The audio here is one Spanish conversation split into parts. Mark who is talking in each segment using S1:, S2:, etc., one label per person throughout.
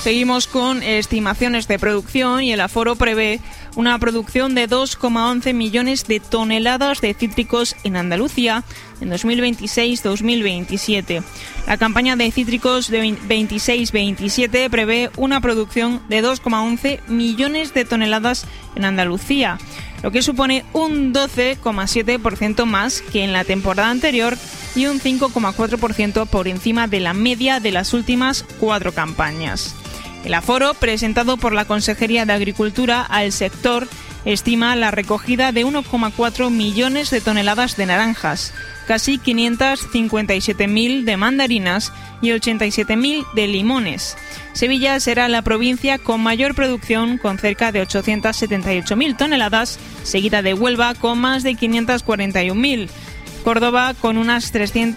S1: Seguimos con estimaciones de producción y el Aforo prevé una producción de 2,11 millones de toneladas de cítricos en Andalucía en 2026-2027. La campaña de cítricos de 26-27 prevé una producción de 2,11 millones de toneladas en Andalucía, lo que supone un 12,7% más que en la temporada anterior y un 5,4% por encima de la media de las últimas 4 campañas. El aforo, presentado por la Consejería de Agricultura al sector, estima la recogida de 1,4 millones de toneladas de naranjas, casi 557.000 de mandarinas y 87.000 de limones. Sevilla será la provincia con mayor producción, con cerca de 878.000 toneladas, seguida de Huelva con más de 541.000. Córdoba con unas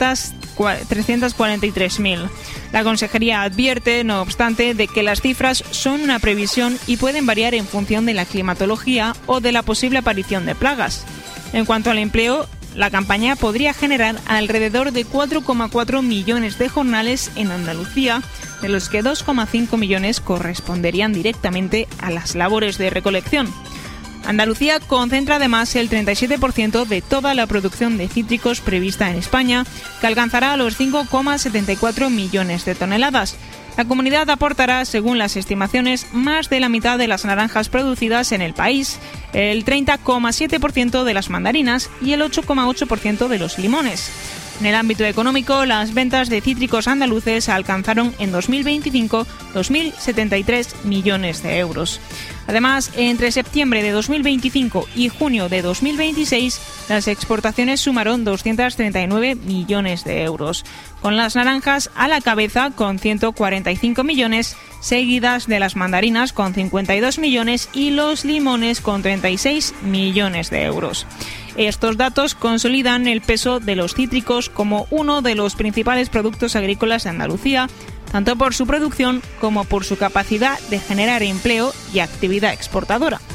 S1: 343.000. La Consejería advierte, no obstante, de que las cifras son una previsión y pueden variar en función de la climatología o de la posible aparición de plagas. En cuanto al empleo, la campaña podría generar alrededor de 4,4 millones de jornales en Andalucía, de los que 2,5 millones corresponderían directamente a las labores de recolección. Andalucía concentra además el 37% de toda la producción de cítricos prevista en España, que alcanzará los 5,74 millones de toneladas. La comunidad aportará, según las estimaciones, más de la mitad de las naranjas producidas en el país, el 30,7% de las mandarinas y el 8,8% de los limones. En el ámbito económico, las ventas de cítricos andaluces alcanzaron en 2025 2.073 millones de euros. Además, entre septiembre de 2025 y junio de 2026, las exportaciones sumaron 239 millones de euros, con las naranjas a la cabeza con 145 millones, seguidas de las mandarinas con 52 millones y los limones con 36 millones de euros. Estos datos consolidan el peso de los cítricos como uno de los principales productos agrícolas de Andalucía, tanto por su producción como por su capacidad de generar empleo y actividad exportadora.